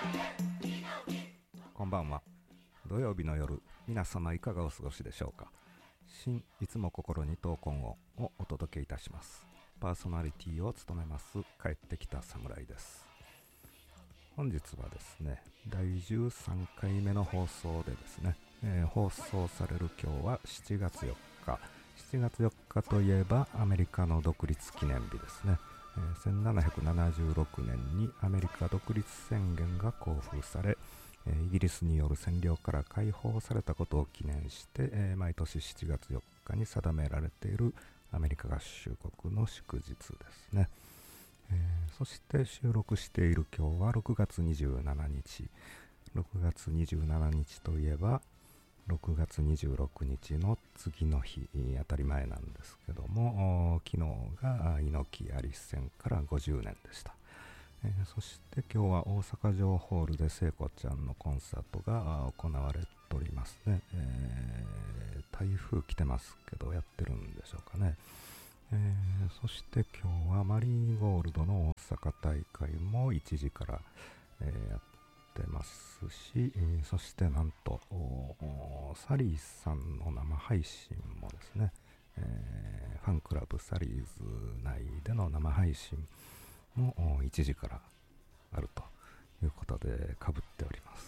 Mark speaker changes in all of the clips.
Speaker 1: こんばんは。土曜日の夜、皆様いかがお過ごしでしょうか。新いつも心に闘魂をお届けいたします。パーソナリティを務めます帰ってきた侍です。本日はですね、第13回目の放送でですね、放送される今日は7月4日。7月4日といえばアメリカの独立記念日ですね。1776年にアメリカ独立宣言が公布され、イギリスによる占領から解放されたことを記念して、毎年7月4日に定められているアメリカ合衆国の祝日ですね。そして収録している今日は6月27日。6月27日といえば6月26日の次の日、当たり前なんですけども、昨日が猪木アリス戦から50年でした。そして今日は大阪城ホールで聖子ちゃんのコンサートが行われておりますね。台風来てますけどやってるんでしょうかね。そして今日はマリーゴールドの大阪大会も1時から、やってますし、そしてなんとサリーさんの生配信もですね、ファンクラブサリーズ内での生配信も1時からあるということで被っております。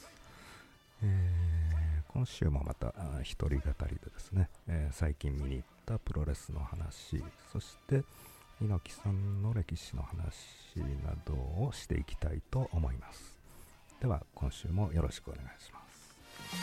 Speaker 1: 今週もまた一人語りでですね、最近見に行ったプロレスの話、そして猪木さんの歴史の話などをしていきたいと思います。では今週もよろしくお願いします。